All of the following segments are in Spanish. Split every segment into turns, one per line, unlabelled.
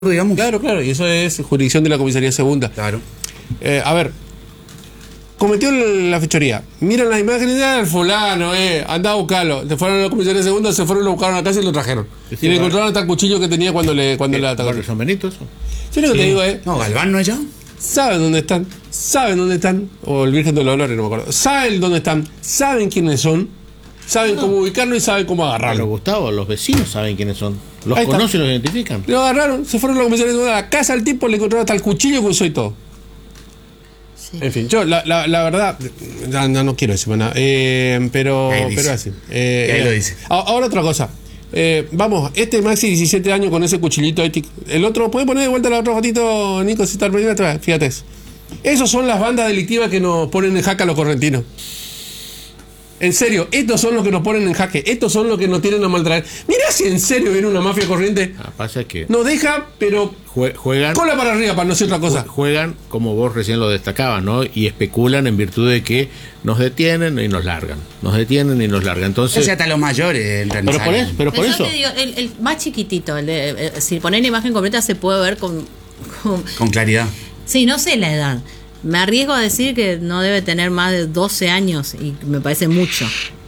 digamos.
Claro, y eso es jurisdicción de la comisaría segunda.
Claro.
A ver, cometió la fechoría. Miran las imágenes del fulano, anda a buscarlo. Se fueron a la comisaría segunda, se fueron, lo buscaron a la casa y lo trajeron. Y le encontraron hasta el cuchillo que tenía cuando le atacaron.
¿Barrio San Benito eso?
Yo lo que te digo
No, Galván no es allá.
saben dónde están, o el Virgen de los Dolores, no me acuerdo. Saben dónde están, saben quiénes son, saben cómo ubicarlo y saben cómo
Pero
agarrarlo.
Gustavo, los vecinos saben quiénes son. Los
Ahí está.
conocen, los identifican.
Lo agarraron, se fueron a la comisaría segunda, a la casa del tipo, le encontraron hasta el cuchillo que usó y todo.
Sí.
En fin, yo la verdad, no quiero decir nada, pero así.
Ahí lo dice.
Ahora otra cosa. Vamos, este Maxi 17 años con ese cuchillito ético. El otro, ¿puede poner de vuelta la otra fotito, Nico, si está perdido atrás? Fíjate eso. Esos son las bandas delictivas que nos ponen en jaque a los correntinos. En serio, estos son los que nos ponen en jaque. Estos son los que nos tienen a maltraer. Mirá si en serio viene una mafia corriente.
Pasa que
Nos deja, pero
juegan,
cola para arriba, para no decir otra cosa.
juegan como vos recién lo destacabas, ¿no? Y especulan en virtud de que nos detienen y nos largan. Nos detienen y nos largan. Entonces,
O sea, hasta los mayores.
pero por
Yo
eso.
te digo, el más chiquitito, si poner la imagen completa se puede ver con
Con claridad.
Sí, no sé la edad. Me arriesgo a decir que no debe tener más de 12 años y me parece mucho.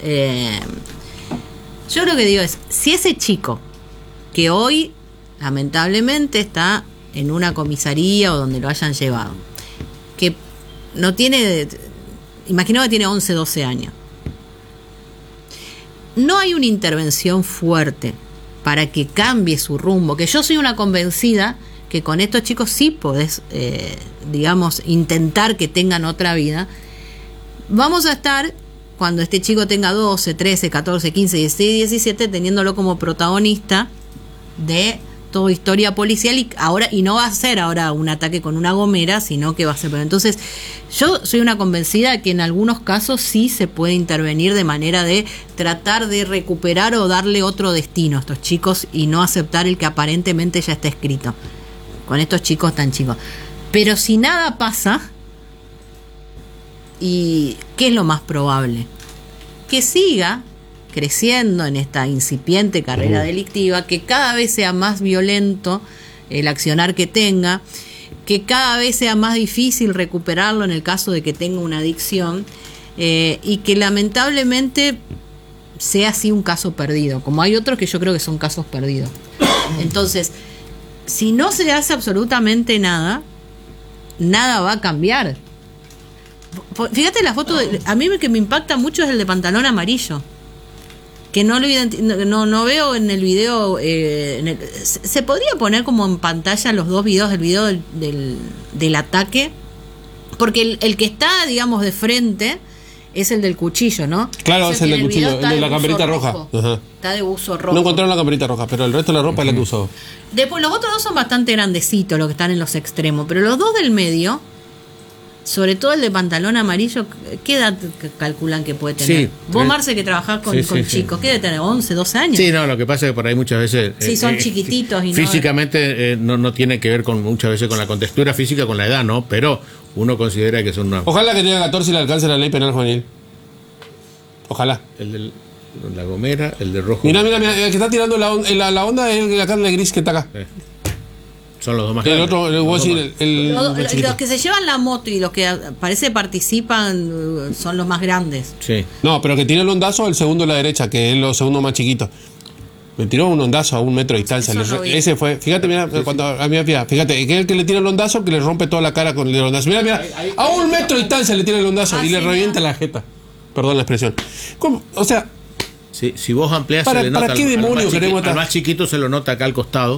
Yo lo que digo es, si ese chico que hoy lamentablemente está en una comisaría o donde lo hayan llevado, que no tiene, imagino que tiene 11, 12 años, no hay una intervención fuerte para que cambie su rumbo, que yo soy una convencida que con estos chicos sí podés, digamos, intentar que tengan otra vida. Vamos a estar, cuando este chico tenga 12, 13, 14, 15, 16, 17, teniéndolo como protagonista de toda historia policial y no va a ser ahora un ataque con una gomera, sino que va a ser... Entonces, yo soy una convencida de que en algunos casos sí se puede intervenir de manera de tratar de recuperar o darle otro destino a estos chicos y no aceptar el que aparentemente ya está escrito con estos chicos tan chicos. Pero si nada pasa, ¿y qué es lo más probable? Que siga creciendo en esta incipiente carrera delictiva, que cada vez sea más violento el accionar que tenga, que cada vez sea más difícil recuperarlo en el caso de que tenga una adicción, y que lamentablemente sea así un caso perdido, como hay otros que yo creo que son casos perdidos. Entonces, si no se hace absolutamente nada, nada va a cambiar. Fíjate la foto, a mí el que me impacta mucho es el de pantalón amarillo, que no lo veo en el video. Se podría poner como en pantalla los dos videos, el video del ataque, porque el que está, digamos, de frente es el del cuchillo, ¿no?
Claro, es el del cuchillo, el de la camperita roja. Ajá.
Está de buzo rojo.
No encontraron la camperita roja, pero el resto de la ropa es la que usó.
Después, los otros dos son bastante grandecitos, los que están en los extremos, pero los dos del medio, sobre todo el de pantalón amarillo, ¿qué edad calculan que puede tener?
Sí,
Vos, Marce, que trabajás con chicos, ¿qué debe tener? ¿11, 12 años?
Sí, no, lo que pasa es que por ahí muchas veces...
Sí, son chiquititos. Y
físicamente no tiene que ver muchas veces con la contextura física, con la edad, ¿no? Pero uno considera que son una...
Ojalá que tenga 14 y le alcance la ley penal juvenil. Ojalá.
El de la gomera, el de rojo.
Mira, el que está tirando la onda es el de la carne gris que está acá.
Son los dos más
El
grandes.
otro, voy a decir,
los que se llevan la moto y los que parece participan son los más grandes.
Sí.
No, pero que tiene el ondazo el segundo a la derecha, que es el segundo más chiquito. Me tiró un ondazo a 1 metro de distancia. Ese fue, fíjate, mira, fíjate, que es el que le tira el ondazo que le rompe toda la cara con el ondazo. Mira, a 1 metro de distancia le tira el ondazo y le revienta la jeta. Perdón la expresión. ¿Cómo? O sea,
si vos ampliás,
¿para
se le nota
qué demonios queremos estar?
Al más chiquito se lo nota acá al costado.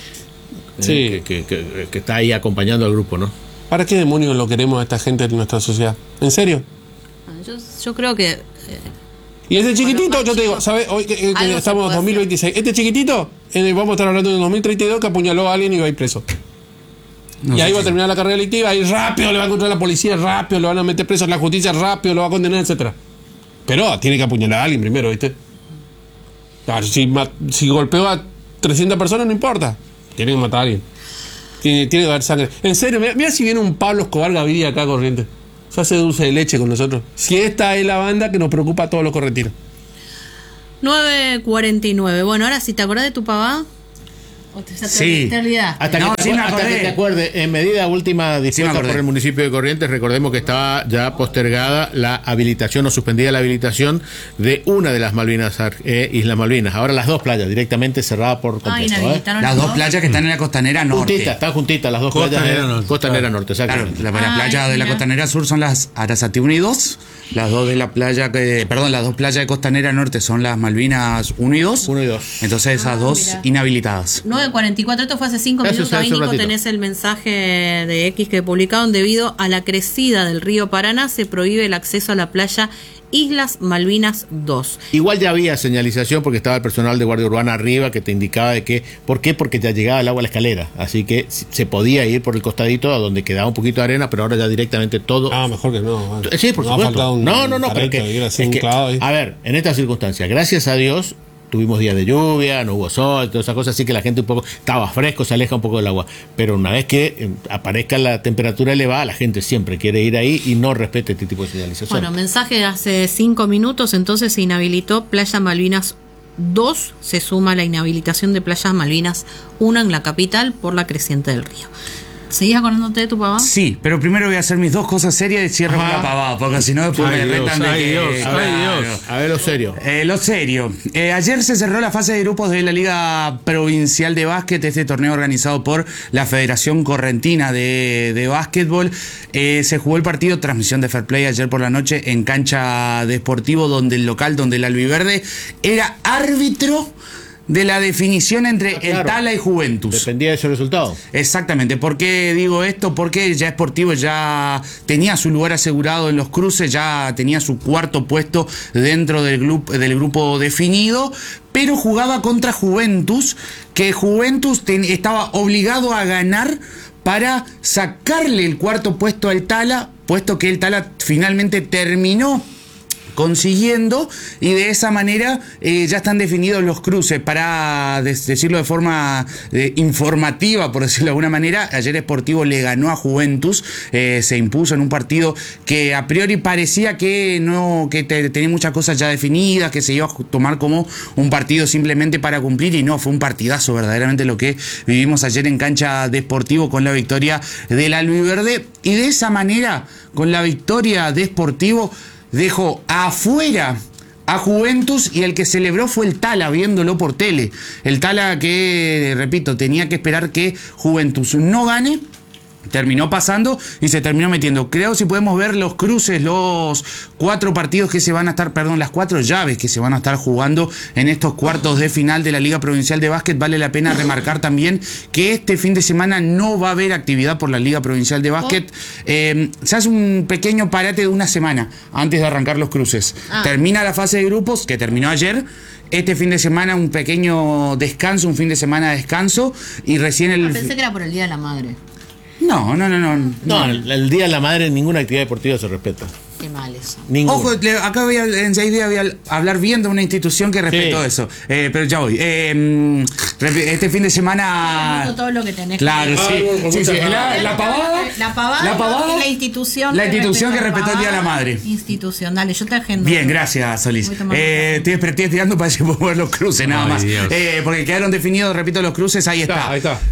Sí.
Que está ahí acompañando al grupo, ¿no?
¿Para qué demonios lo queremos a esta gente en nuestra sociedad? ¿En serio?
Yo creo que...
Y ese chiquitito, yo te digo, ¿sabes? Hoy que estamos en 2026. Este chiquitito, vamos a estar hablando de 2032, que apuñaló a alguien y va a ir preso. Y ahí va a terminar la carrera delictiva, y rápido le va a encontrar la policía, rápido lo van a meter preso, la justicia rápido lo va a condenar, etcétera. Pero tiene que apuñalar a alguien primero, ¿viste? Claro, si golpeó a 300 personas, no importa. Tiene que matar a alguien. Tiene que haber sangre. En serio, mira si viene un Pablo Escobar Gaviria acá corriente. Se hace dulce de leche con nosotros. Si esta es la banda que nos preocupa a todos los correntinos.
9:49. Bueno, ahora si te acordás de tu papá.
Sí.
Te olvidaste.
Hasta,
No,
que,
sí me
hasta
acordé.
que te acuerdes, en medida última dispuesta
acordé.
por el municipio de Corrientes, recordemos que estaba ya postergada la habilitación o suspendida la habilitación de una de las Malvinas, Islas Malvinas. Ahora las dos playas directamente cerradas por completo.
Inhabilitaron
Las
las
dos playas que están en la costanera norte.
Juntitas, están juntitas las dos
Costanera
playas de
Norte.
Costanera Norte,
Claro,
exactamente.
las
Ay,
playas de la
mira.
costanera sur son las Arasati 1 y 2. Las dos de la playa las dos playas de costanera norte son las Malvinas 1 y 2.
1 y 2.
Entonces esas dos
mira.
inhabilitadas.
9:44, esto fue hace 5
Eso
minutos.
fue
Ahí,
hace un
Nico,
ratito.
tenés el mensaje de X que publicaron. Debido a la crecida del río Paraná, se prohíbe el acceso a la playa Islas Malvinas 2.
Igual ya había señalización porque estaba el personal de Guardia Urbana arriba que te indicaba de que, ¿por qué? Porque ya llegaba el agua a la escalera, así que se podía ir por el costadito a donde quedaba un poquito de arena, pero ahora ya directamente todo.
Mejor que no.
Sí, por
No ha
supuesto.
faltado un
No, pero
carrito,
que,
ir así
es
un
que,
clavado ahí.
a ver, en estas circunstancias, gracias a Dios, tuvimos días de lluvia, no hubo sol, todas esas cosas, así que la gente un poco estaba fresco, se aleja un poco del agua. Pero una vez que aparezca la temperatura elevada, la gente siempre quiere ir ahí y no respeta este tipo de señalización.
Bueno, mensaje de hace 5 minutos. Entonces se inhabilitó Playa Malvinas 2. Se suma la inhabilitación de Playa Malvinas 1 en la capital por la creciente del río. ¿Seguís acordándote de tu papá?
Sí, pero primero voy a hacer mis dos cosas serias y cierro con la pavada, porque si no después
Ay,
me
Dios,
retan de
ay,
que...
Dios, ay,
claro.
Dios.
A ver lo serio.
Lo serio. Ayer se cerró la fase de grupos de la Liga Provincial de Básquet, este torneo organizado por la Federación Correntina de Básquetbol. Se jugó el partido, transmisión de Fair Play ayer por la noche en cancha de Sportivo, donde el local, donde el albiverde era árbitro de la definición entre
claro.
el Tala y Juventus.
Dependía de ese resultado.
Exactamente. ¿Por qué digo esto? Porque ya Sportivo ya tenía su lugar asegurado en los cruces, ya tenía su cuarto puesto dentro del grupo definido, pero jugaba contra Juventus, que Juventus estaba obligado a ganar para sacarle el cuarto puesto al Tala, puesto que el Tala finalmente terminó consiguiendo, y de esa manera ya están definidos los cruces. Para decirlo de forma informativa, por decirlo de alguna manera, ayer Sportivo le ganó a Juventus, se impuso en un partido que a priori parecía que no, que tenía muchas cosas ya definidas, que se iba a tomar como un partido simplemente para cumplir, y no, fue un partidazo verdaderamente lo que vivimos ayer en cancha de Sportivo con la victoria del albiverde, y de esa manera, con la victoria de Sportivo, dejó afuera a Juventus, y el que celebró fue el Tala viéndolo por tele. El Tala que, repito, tenía que esperar que Juventus no gane. Terminó pasando y se terminó metiendo. Creo, si podemos ver los cruces, los 4 partidos que se van a estar, perdón, las 4 llaves que se van a estar jugando en estos cuartos de final de la Liga Provincial de Básquet. Vale la pena remarcar también que este fin de semana no va a haber actividad por la Liga Provincial de Básquet. Se hace un pequeño parate de una semana antes de arrancar los cruces. Termina la fase de grupos, que terminó ayer. Este fin de semana un pequeño descanso, un fin de semana de descanso, y recién
Pensé que era por el Día de la Madre.
No.
No, el Día de la Madre, ninguna actividad deportiva se respeta.
Qué mal eso.
Ninguna.
Ojo, acá voy a hablar bien de una institución que respetó
Sí.
eso. Pero ya voy. Este fin de semana...
Todo lo que tenés.
Claro,
que
sí. La pavada.
La pavada y la institución.
La institución que respetó el Día de la Madre.
Institución, dale, yo te agendo.
Bien, gracias, Solís. Estoy esperando para que ver los cruces, nada
Ay,
más.
Dios.
Porque quedaron definidos, repito, los cruces. Ahí está.
Ahí está.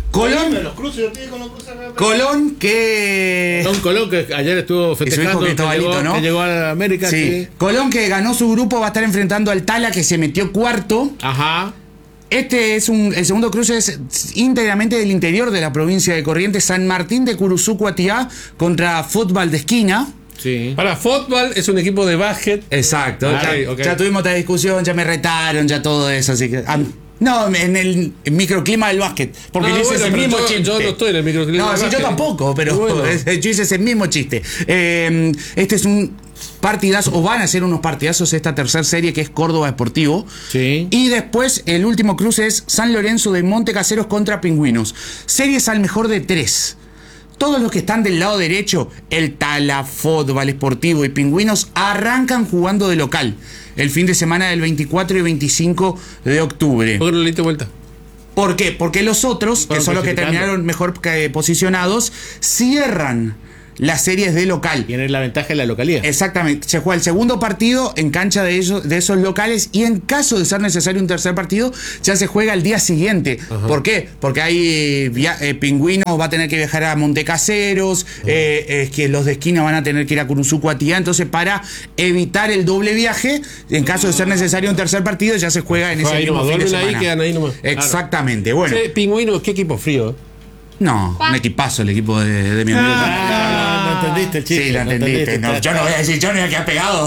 Colón, que...
Don Colón, que ayer estuvo festejando,
hijo Cristobalito, ¿no?
que llegó a la América.
Sí. Colón, que ganó su grupo, va a estar enfrentando al Tala, que se metió cuarto.
Ajá.
Este es el segundo cruce, es íntegramente del interior de la provincia de Corrientes. San Martín de Curuzú, Cuatiá, contra Fútbol de Esquina.
Sí.
Para fútbol es un equipo de básquet.
Exacto.
Ok.
Ya tuvimos esta discusión, ya me retaron, ya todo eso, así que... no, en el microclima del básquet. Porque
No,
yo hice
bueno,
ese
pero
mismo
yo-
chiste.
yo no estoy en el microclima
No,
del
sí, yo
básquet.
tampoco, pero
Bueno.
yo hice ese mismo chiste. Este es un partidazo, o van a ser unos partidazos esta tercera serie, que es Córdoba Sportivo.
Sí.
Y después el último cruce es San Lorenzo de Monte Caseros contra Pingüinos. Series al mejor de 3. Todos los que están del lado derecho, el Tala, Fútbol Sportivo y Pingüinos, arrancan jugando de local el fin de semana del 24 y 25 de octubre.
¿Por qué no le diste vuelta?
¿Por qué? Porque los otros, que
Fueron
son los que
clasificando.
terminaron mejor posicionados, cierran las series de local.
Tiene la ventaja de la localidad.
Exactamente. Se juega el segundo partido en cancha de esos locales y en caso de ser necesario un tercer partido, ya se juega el día siguiente.
Ajá.
¿Por qué? Porque hay Pingüino va a tener que viajar a Montecaseros, es que los de esquina van a tener que ir a Curuzú, Cuatía. Entonces, para evitar el doble viaje, en caso de ser necesario un tercer partido, ya se juega en ese mismo fin de semana.
Ahí, quedan ahí nomás.
Exactamente. Bueno.
Sí, Pingüino, qué equipo frío.
No, un equipazo el equipo de mi amigo.
No entendiste el chiste.
Sí, lo entendiste. No, yo no voy a decir, yo no voy a quedar pegado.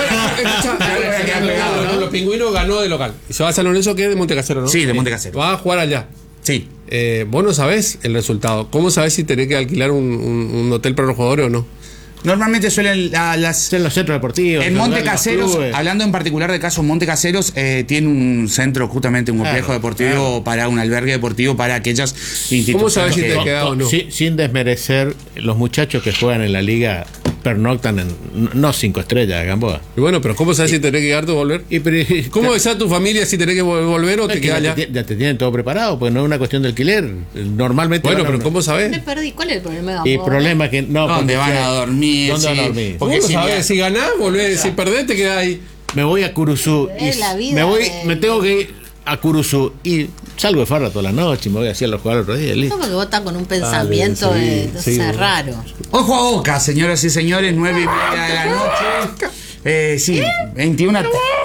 Los Pingüinos ganó de local. Y se va a San Lorenzo, que es de Montecasero, ¿no?
Sí, de Montecasero.
Va a jugar allá.
Sí.
Vos no sabés el resultado. ¿Cómo sabés si tenés que alquilar un hotel para los jugadores o no?
Normalmente suelen
En los centros deportivos.
en Montecaseros, hablando en particular de caso Montecaseros, tiene un centro, justamente un complejo deportivo para un albergue deportivo para aquellas instituciones.
¿Cómo sabes si te queda o no?
Sin desmerecer, los muchachos que juegan en la liga pernoctan en no 5 estrellas de Gamboa.
Y bueno, pero ¿cómo sabes si tenés que quedarte o volver? ¿Cómo ves a tu familia si tenés que volver o te quedas allá?
Ya te tienen todo preparado, pues no es una cuestión de alquiler. Normalmente.
Bueno, pero ¿cómo sabés?
Me perdí. ¿Cuál es el problema?
Y problema que no.
¿Dónde van a dormir?
¿Dónde van a
Sí.
dormir?
Porque
¿Cómo
si
sabés? Si ganás, volvés. Si perdés, te quedás ahí.
Me voy a Curuzú y
Es la vida
me tengo que ir a Curuzú y salgo de farra toda la noche y me voy así a los jugadores otro día. Listo.
Como que vos estás con un pensamiento
sí,
raro.
Ojo a Boca, señoras y señores, 9:30 de la noche. Sí, 21.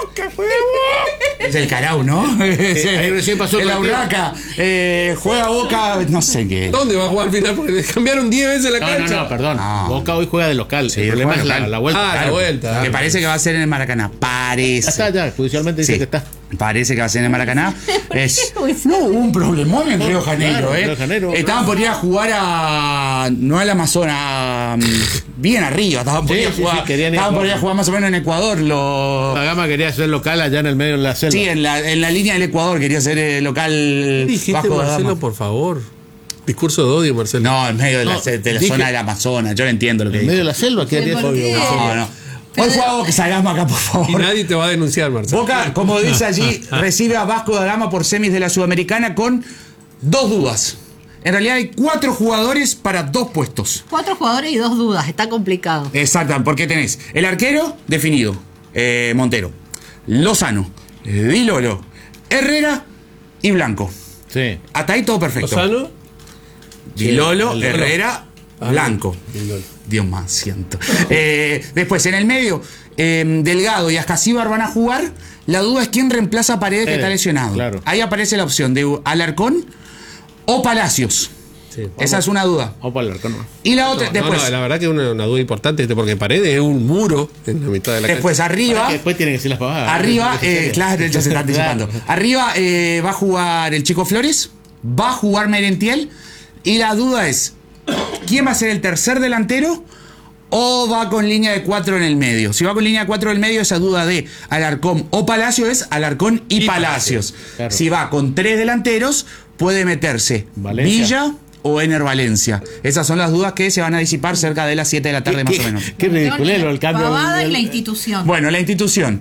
Es el Carau, ¿no?
Ahí recién pasó
el
el partido.
Urraca. Juega Boca, no sé qué.
¿Dónde va a jugar al final? Porque cambiaron 10 veces la cancha.
No, perdón.
No.
Boca hoy juega de local.
Sí,
el problema
juega
es
local.
la vuelta.
Ah, la
Claro.
vuelta.
Que parece que va a ser en el Maracaná. Parece.
Ya está, ya. Judicialmente dice
Sí,
que está.
parece que va a ser en el Maracaná. No, hubo un problemón en Río Janeiro,
Claro, Río de Janeiro.
Estaban por ir a jugar no al Amazonas, bien arriba. Estaban por
Sí,
ir a
sí,
jugar,
sí, querían ir a
estaban por ir a
jugar.
jugar más o menos en Ecuador.
La Gama quería ser local allá en el medio de la selva.
Sí, en la línea del Ecuador quería ser local.
¿Qué dijiste,
Vasco da
Marcelo,
Gama.
por favor? Discurso de odio, Marcelo.
No, en medio de la
dije-
zona del Amazonas. Yo no entiendo lo que
En medio de
dijo.
la selva, ¿qué haría
¿Por qué?
No. Hoy juega Boca, salgamos acá, por
Y
favor.
nadie te va a denunciar, Marcelo.
Boca, como dice allí, recibe a Vasco da Gama por semis de la Sudamericana con 2 dudas. En realidad hay 4 jugadores para 2 puestos.
4 jugadores y 2 dudas. Está complicado.
Exacto, porque tenés el arquero definido, Montero, Lozano, Vilolo, Herrera y Blanco.
Sí.
Hasta ahí todo perfecto.
¿Lozano?
Vilolo,
Sí,
Herrera, Blanco. Dios más, siento. Después, en el medio, Delgado y Ascasíbar van a jugar. La duda es quién reemplaza a Paredes, que está lesionado.
Claro.
Ahí aparece la opción de Alarcón o Palacios.
Sí.
Esa es una duda.
Vamos para el arcón.
Y la otra,
No,
después,
no, la verdad que es una duda importante, porque Paredes es un muro en la mitad de la
después arriba.
Que después tienen que ser las pavadas.
Arriba, claro, ya se está anticipando.
Claro.
Arriba va a jugar el Chico Flores, va a jugar Merentiel, y la duda es, ¿quién va a ser el tercer delantero o va con línea de 4 en el medio? Si va con línea de 4 en el medio, esa duda de Alarcón o Palacio es Alarcón y Palacios.
Claro.
Si va con 3 delanteros, puede meterse
Valencia.
Villa o Ener Valencia. Esas son las dudas que se van a disipar cerca de las 7 de la tarde más o menos.
Qué ridiculero el cambio.
Pavada y la institución.
Bueno, la institución.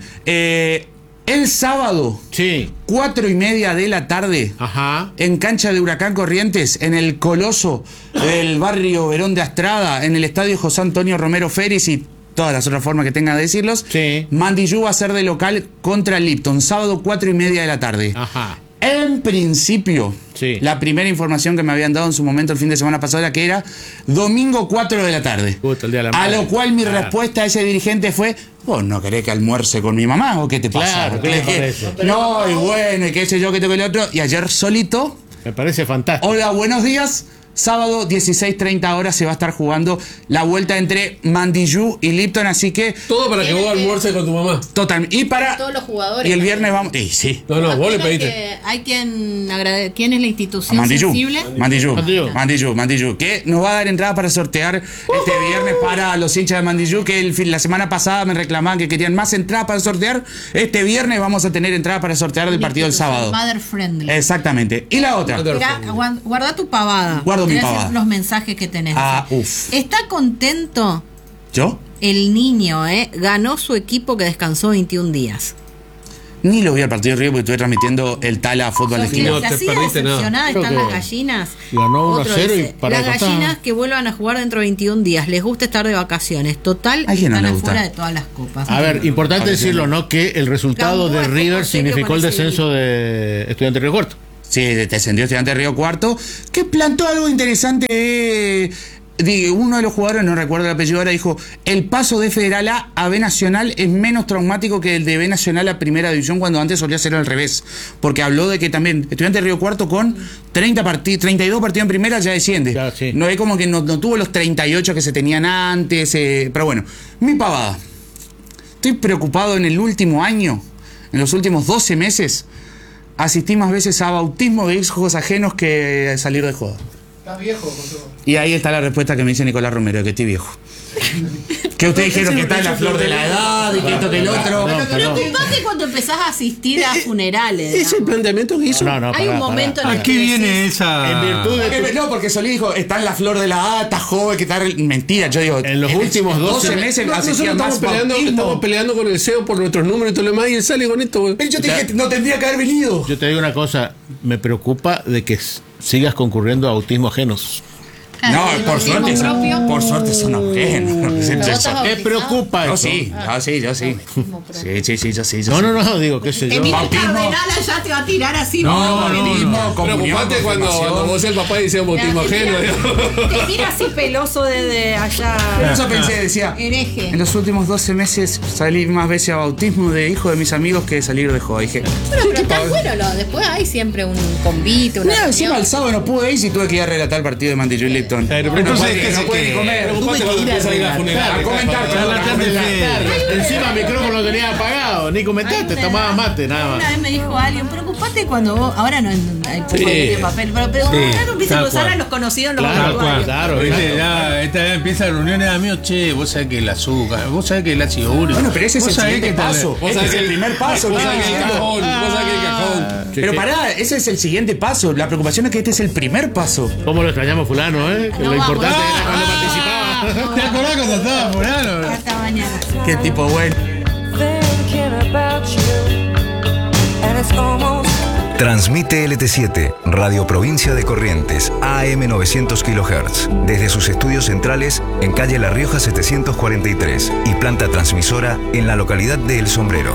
El sábado,
Sí.
4:30 de la tarde,
Ajá.
en cancha de Huracán Corrientes, en el Coloso del barrio Verón de Astrada, en el estadio José Antonio Romero Férez y todas las otras formas que tenga de decirlos,
Sí.
Mandillú va a ser de local contra Lipton, sábado 4:30 de la tarde.
Ajá.
En principio,
Sí.
la primera información que me habían dado en su momento el fin de semana pasado era que era domingo 4 de la tarde.
Justo el día de la
A
madre.
lo cual mi
Claro.
respuesta a ese dirigente fue: ¿vos no querés que almuerce con mi mamá o qué te pasa?
Claro, ¿qué le parece?
No, y bueno, y qué sé yo, que tengo el otro. Y ayer solito,
Me parece fantástico.
hola, buenos días. Sábado 16:30 horas se va a estar jugando la vuelta entre Mandillú y Lipton, así que
Todo para que vos almuerces con tu mamá.
total. Y para
Todos los jugadores.
y el viernes vamos. Y sí.
No, vos le
Imagino
pediste.
que hay quien ¿Quién es la
A
institución
Mandillú.
sensible?
Mandillú, que nos va a dar entrada para sortear este viernes para los hinchas de Mandillú, que la semana pasada me reclamaban que querían más entradas para sortear. Este viernes vamos a tener entrada para sortear del partido del sábado.
Mother friendly.
Exactamente. Y la otra.
Mirá, guarda tu pavada.
Guardo mi
Te voy a decir
pavada.
los mensajes que tenés.
Uf.
Está contento
¿Yo?
el niño, ganó su equipo que descansó 21 días.
Ni lo vi al partido de River porque estuve transmitiendo el Tala Fútbol
Sofía,
Destino.
No
se
te
hacía
perdiste nada.
decepcionada,
Creo
están
que
las gallinas.
ganó 1-0
Otro
y
dice,
para
las
de contar.
gallinas que vuelvan a jugar dentro de 21 días. Les gusta estar de vacaciones. Total,
¿A quién no
están
le gusta?
afuera de todas las copas.
A ver, importante
Parece
decirlo,
bien.
¿no? Que el resultado
Gamboa
de
fue
River
por serio
significó
con
el
ese
descenso de Estudiantes Río Cuarto.
Sí, descendió Estudiantes de Río Cuarto, que plantó algo interesante. Uno de los jugadores, no recuerdo el apellido ahora, dijo: el paso de Federal A a B Nacional es menos traumático que el de B Nacional a Primera División, cuando antes solía ser al revés. Porque habló de que también Estudiantes de Río Cuarto con 32 partidos en Primera ya desciende.
Ya, sí.
No es como que no tuvo los 38 que se tenían antes. Pero bueno, mi pavada. Estoy preocupado en el último año, en los últimos 12 meses, asistí más veces a bautismo de hijos ajenos que a salir de joda.
Estás viejo, Contó.
Y ahí está la respuesta que me dice Nicolás Romero, que estoy viejo. Que ustedes dijeron que está en la flor de la edad y que esto que el otro.
Preocupate cuando empezás a asistir a funerales.
¿Es el planteamiento que hizo?
No,
Hay un momento en el
Aquí
que
viene
decís,
esa.
En virtud de
No, porque Solí dijo, está en la flor de la edad, está joven, que está... Mentira, yo digo...
En los últimos 12
meses
Nosotros
asistían más
estamos peleando con el CEO por nuestros números y todo lo demás, y él sale con esto, güey.
Pero yo te dije, no tendría que haber venido.
Yo te digo una cosa, me preocupa de que sigas concurriendo a autismo ajenos.
No, por
bautismo
suerte,
propio.
por suerte son ajenos.
estás
¿Qué preocupa
Yo
eso?
sí, yo sí. Sí, yo sí.
No, digo, qué sé yo.
Emilio
Bautismo.
Cardenal allá te va a tirar así.
Bautismo, comunión,
Preocupante cuando
confirmación.
vos el papá dice bautismo ajeno.
Te tira así peloso desde allá.
Pero eso pensé, decía...
Hereje.
En los últimos 12 meses salí más veces a bautismo de hijos de mis amigos que salir de joda. Dije,
Bueno, pero está bueno, después hay siempre un convite, una
no, encima
reunión.
el sábado no pude ir si tuve que ir a relatar el partido de Mantilló y Lipton.
Entonces, ¿qué
no
se
puede ni
qué?
comer.
Preocupante cuando empieza a ir a funerales.
A comentar,
Charlatán de la tarde. Encima el micrófono lo tenía apagado, ni comentaste, tomaba mate, nada
Una
más.
vez me dijo alguien, preocupate cuando vos, ahora no hay poco de papel, pero ahora no empiezan a
tal
usar
cual.
a los conocidos en los
Claro,
vestuarios.
claro.
¿Viste? Ya, esta vez empiezan reuniones de amigos, che, vos sabés que el azúcar, vos sabés que el ácido úrico.
Bueno, pero ese es
vos
el
sabés
siguiente
que tal-
paso.
Vos
Ese
sabés
es el
que-
primer paso.
Vos
que
sabés que el
estoy diciendo.
cajón, vos sabés que el cajón.
Pero pará, ese es el siguiente paso. La preocupación es que este es el primer paso.
¿Cómo lo extrañamos fulano, eh? Que
No,
lo
vamos.
importante era cuando participaba.
¿Te acordás cuando estaba Morano?
Hasta mañana.
Qué tipo bueno.
Transmite LT7, Radio Provincia de Corrientes, AM 900 kHz, desde sus estudios centrales en calle La Rioja 743 y planta transmisora en la localidad de El Sombrero.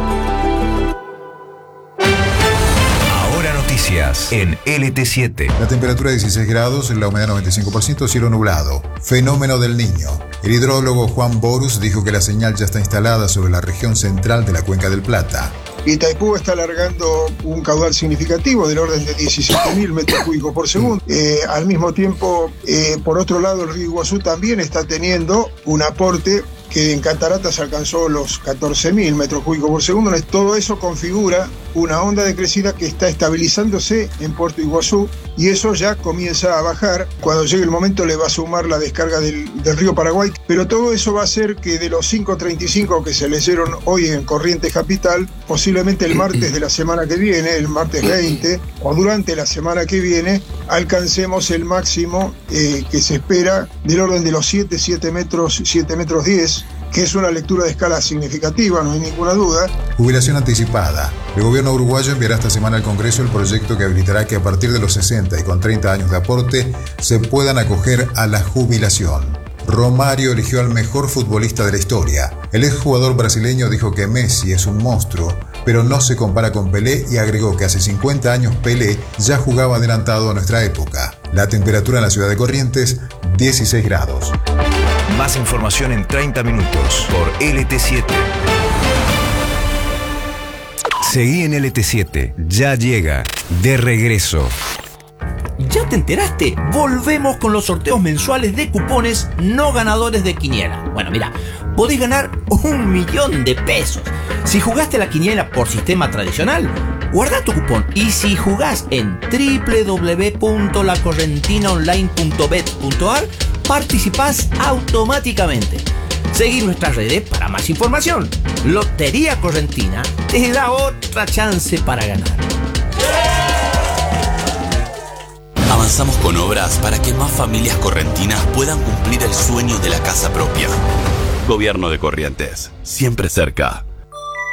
Ahora noticias en LT7.
La temperatura 16 grados, la humedad 95%, cielo nublado. Fenómeno del Niño. El hidrólogo Juan Borus dijo que la señal ya está instalada sobre la región central de la Cuenca del Plata.
Itaipú está alargando un caudal significativo del orden de 17.000 metros cúbicos por segundo. Al mismo tiempo, por otro lado, el río Iguazú también está teniendo un aporte que en cataratas alcanzó los 14.000 metros cúbicos por segundo. Todo eso configura una onda de crecida que está estabilizándose en Puerto Iguazú y eso ya comienza a bajar. Cuando llegue el momento le va a sumar la descarga del río Paraguay, pero todo eso va a hacer que de los 5.35 que se leyeron hoy en Corrientes Capital, posiblemente el martes de la semana que viene, el martes 20, o durante la semana que viene, alcancemos el máximo que se espera del orden de los 7 metros 10, que es una lectura de escala significativa, no hay ninguna duda.
Jubilación anticipada. El gobierno uruguayo enviará esta semana al Congreso el proyecto que habilitará que a partir de los 60 y con 30 años de aporte se puedan acoger a la jubilación. Romario eligió al mejor futbolista de la historia. El exjugador brasileño dijo que Messi es un monstruo, pero no se compara con Pelé y agregó que hace 50 años Pelé ya jugaba adelantado a nuestra época. La temperatura en la ciudad de Corrientes, 16 grados.
Más información en 30 minutos por LT7. Seguí en LT7, ya llega, de regreso.
¿Ya te enteraste? Volvemos con los sorteos mensuales de cupones no ganadores de quiniela. Bueno, mira, podés ganar 1.000.000 de pesos. Si jugaste la quiniela por sistema tradicional, guarda tu cupón. Y si jugás en www.lacorrentinaonline.bet.ar, participás automáticamente. Seguí nuestras redes para más información. Lotería Correntina te da otra chance para ganar.
Avanzamos con obras para que más familias correntinas puedan cumplir el sueño de la casa propia. Gobierno de Corrientes, siempre cerca.